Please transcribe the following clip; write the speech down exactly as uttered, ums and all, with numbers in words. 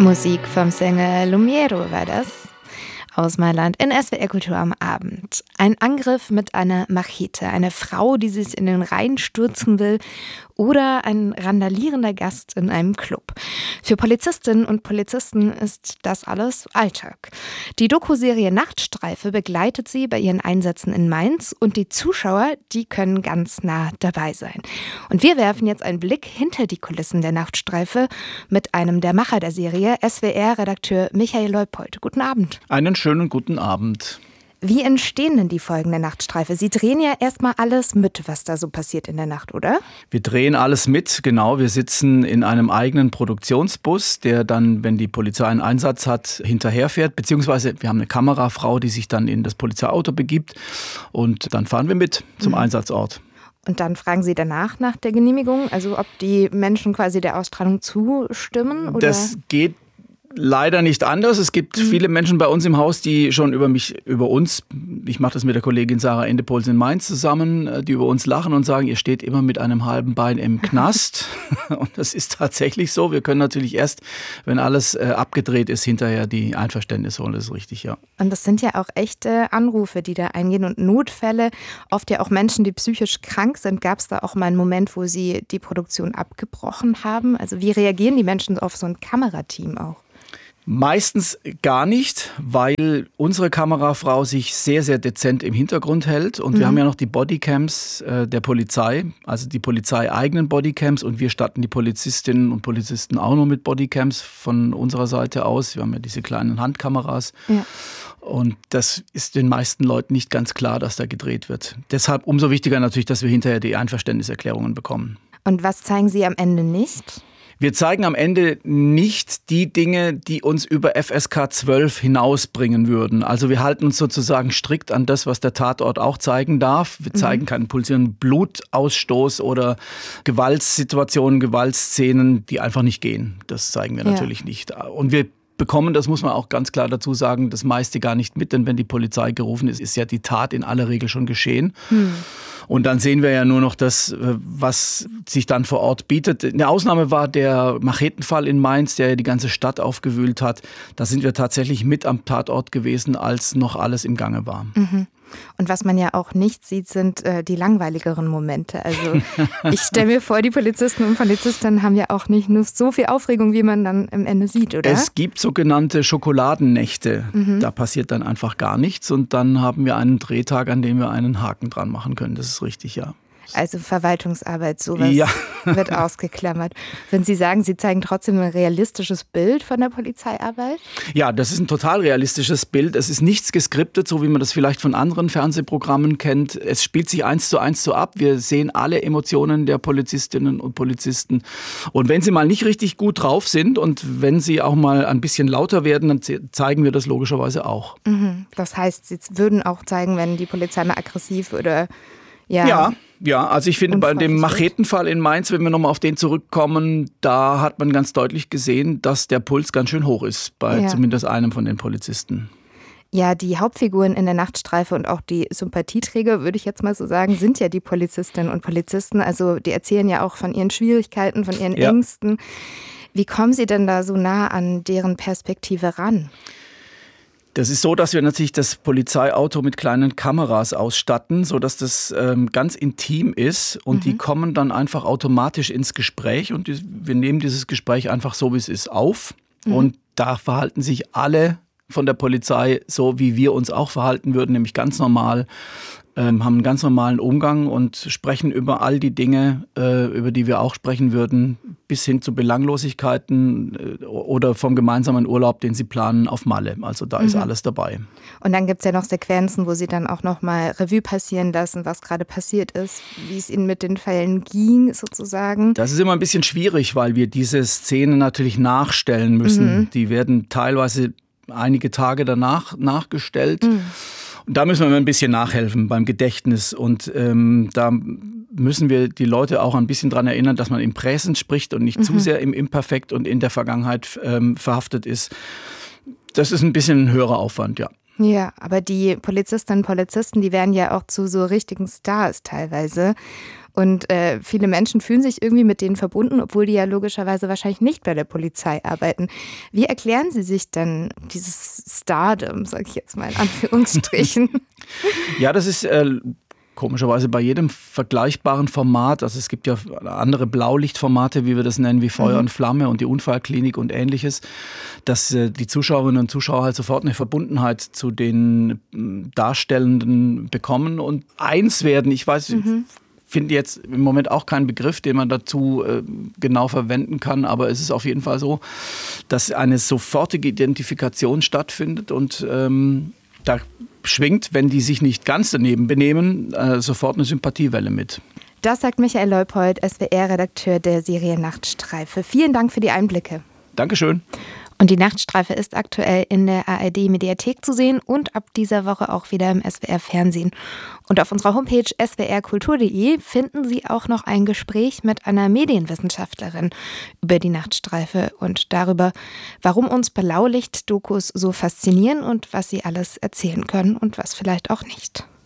Musik vom Sänger Lumiero war das. Aus Mailand in S W R Kultur am Abend. Ein Angriff mit einer Machete, eine Frau, die sich in den Rhein stürzen will oder ein randalierender Gast in einem Club. Für Polizistinnen und Polizisten ist das alles Alltag. Die Doku-Serie Nachtstreife begleitet sie bei ihren Einsätzen in Mainz und die Zuschauer, die können ganz nah dabei sein. Und wir werfen jetzt einen Blick hinter die Kulissen der Nachtstreife mit einem der Macher der Serie, S W R-Redakteur Michael Leupold. Guten Abend. Einen schönen guten Abend. Wie entstehen denn die Folgen der Nachtstreife? Sie drehen ja erstmal alles mit, was da so passiert in der Nacht, oder? Wir drehen alles mit, genau. Wir sitzen in einem eigenen Produktionsbus, der dann, wenn die Polizei einen Einsatz hat, hinterherfährt. Beziehungsweise wir haben eine Kamerafrau, die sich dann in das Polizeiauto begibt. Und dann fahren wir mit zum mhm. Einsatzort. Und dann fragen Sie danach nach der Genehmigung, also ob die Menschen quasi der Ausstrahlung zustimmen? Oder? Das geht leider nicht anders. Es gibt mhm. viele Menschen bei uns im Haus, die schon über mich, über uns, ich mache das mit der Kollegin Sarah Endepols in Mainz zusammen, die über uns lachen und sagen, ihr steht immer mit einem halben Bein im Knast. Und das ist tatsächlich so. Wir können natürlich erst, wenn alles äh, abgedreht ist, hinterher die Einverständnis holen. Das ist richtig, ja. Und das sind ja auch echte Anrufe, die da eingehen und Notfälle. Oft ja auch Menschen, die psychisch krank sind. Gab es da auch mal einen Moment, wo Sie die Produktion abgebrochen haben? Also wie reagieren die Menschen auf so ein Kamerateam auch? Meistens gar nicht, weil unsere Kamerafrau sich sehr, sehr dezent im Hintergrund hält. Und mhm. wir haben ja noch die Bodycams äh, der Polizei, also die polizeieigenen Bodycams. Und wir statten die Polizistinnen und Polizisten auch noch mit Bodycams von unserer Seite aus. Wir haben ja diese kleinen Handkameras. Ja. Und das ist den meisten Leuten nicht ganz klar, dass da gedreht wird. Deshalb umso wichtiger natürlich, dass wir hinterher die Einverständniserklärungen bekommen. Und was zeigen Sie am Ende nicht? Wir zeigen am Ende nicht die Dinge, die uns über F S K zwölf hinausbringen würden. Also wir halten uns sozusagen strikt an das, was der Tatort auch zeigen darf. Wir zeigen mhm. keinen pulsierenden Blutausstoß oder Gewaltsituationen, Gewaltszenen, die einfach nicht gehen. Das zeigen wir ja. natürlich nicht. Und wir bekommen, das muss man auch ganz klar dazu sagen, das meiste gar nicht mit, denn wenn die Polizei gerufen ist, ist ja die Tat in aller Regel schon geschehen. Hm. Und dann sehen wir ja nur noch das, was sich dann vor Ort bietet. Eine Ausnahme war der Machetenfall in Mainz, der ja die ganze Stadt aufgewühlt hat. Da sind wir tatsächlich mit am Tatort gewesen, als noch alles im Gange war. Mhm. Und was man ja auch nicht sieht, sind äh, die langweiligeren Momente. Also ich stelle mir vor, die Polizisten und Polizistinnen haben ja auch nicht nur so viel Aufregung, wie man dann am Ende sieht, oder? Es gibt sogenannte Schokoladennächte. Mhm. Da passiert dann einfach gar nichts und dann haben wir einen Drehtag, an dem wir einen Haken dran machen können. Das ist richtig, ja. Also Verwaltungsarbeit, sowas ja. wird ausgeklammert. Wenn Sie sagen, Sie zeigen trotzdem ein realistisches Bild von der Polizeiarbeit? Ja, das ist ein total realistisches Bild. Es ist nichts geskriptet, so wie man das vielleicht von anderen Fernsehprogrammen kennt. Es spielt sich eins zu eins so ab. Wir sehen alle Emotionen der Polizistinnen und Polizisten. Und wenn sie mal nicht richtig gut drauf sind und wenn sie auch mal ein bisschen lauter werden, dann zeigen wir das logischerweise auch. Mhm. Das heißt, Sie würden auch zeigen, wenn die Polizei mal aggressiv oder ja... ja. Ja, also ich finde bei dem Machetenfall in Mainz, wenn wir nochmal auf den zurückkommen, da hat man ganz deutlich gesehen, dass der Puls ganz schön hoch ist, bei ja. zumindest einem von den Polizisten. Ja, die Hauptfiguren in der Nachtstreife und auch die Sympathieträger, würde ich jetzt mal so sagen, sind ja die Polizistinnen und Polizisten. Also die erzählen ja auch von ihren Schwierigkeiten, von ihren ja. Ängsten. Wie kommen Sie denn da so nah an deren Perspektive ran? Das ist so, dass wir natürlich das Polizeiauto mit kleinen Kameras ausstatten, sodass das ähm, ganz intim ist und mhm. die kommen dann einfach automatisch ins Gespräch und die, wir nehmen dieses Gespräch einfach so, wie es ist, auf mhm. und da verhalten sich alle von der Polizei so, wie wir uns auch verhalten würden, nämlich ganz normal, ähm, haben einen ganz normalen Umgang und sprechen über all die Dinge, äh, über die wir auch sprechen würden, bis hin zu Belanglosigkeiten äh, oder vom gemeinsamen Urlaub, den sie planen auf Malle. Also da mhm. ist alles dabei. Und dann gibt es ja noch Sequenzen, wo sie dann auch noch mal Revue passieren lassen, was gerade passiert ist, wie es ihnen mit den Fällen ging sozusagen. Das ist immer ein bisschen schwierig, weil wir diese Szenen natürlich nachstellen müssen. Mhm. Die werden teilweise einige Tage danach nachgestellt. Mhm. Und da müssen wir ein bisschen nachhelfen beim Gedächtnis und ähm, da müssen wir die Leute auch ein bisschen daran erinnern, dass man im Präsens spricht und nicht mhm. zu sehr im Imperfekt und in der Vergangenheit ähm, verhaftet ist. Das ist ein bisschen ein höherer Aufwand, ja. Ja, aber die Polizistinnen und Polizisten, die werden ja auch zu so richtigen Stars teilweise. Und äh, viele Menschen fühlen sich irgendwie mit denen verbunden, obwohl die ja logischerweise wahrscheinlich nicht bei der Polizei arbeiten. Wie erklären Sie sich denn dieses Stardom, sage ich jetzt mal in Anführungsstrichen? Ja, das ist äh, komischerweise bei jedem vergleichbaren Format. Also es gibt ja andere Blaulichtformate, wie wir das nennen, wie Feuer und Flamme und die Unfallklinik und ähnliches, dass äh, die Zuschauerinnen und Zuschauer halt sofort eine Verbundenheit zu den äh, Darstellenden bekommen und eins werden. Ich weiß, mhm. Ich finde jetzt im Moment auch keinen Begriff, den man dazu äh, genau verwenden kann, aber es ist auf jeden Fall so, dass eine sofortige Identifikation stattfindet und ähm, da schwingt, wenn die sich nicht ganz daneben benehmen, äh, sofort eine Sympathiewelle mit. Das sagt Michael Leupold, S W R-Redakteur der Serie Nachtstreife. Vielen Dank für die Einblicke. Dankeschön. Und die Nachtstreife ist aktuell in der A R D-Mediathek zu sehen und ab dieser Woche auch wieder im S W R-Fernsehen. Und auf unserer Homepage s w r kultur punkt d e finden Sie auch noch ein Gespräch mit einer Medienwissenschaftlerin über die Nachtstreife und darüber, warum uns Blaulicht-Dokus so faszinieren und was sie alles erzählen können und was vielleicht auch nicht.